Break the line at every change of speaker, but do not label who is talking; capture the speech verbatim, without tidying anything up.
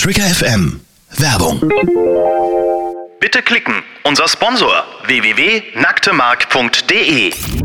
Trigger F M. Werbung.
Bitte klicken. Unser Sponsor w w w punkt nacktemark punkt de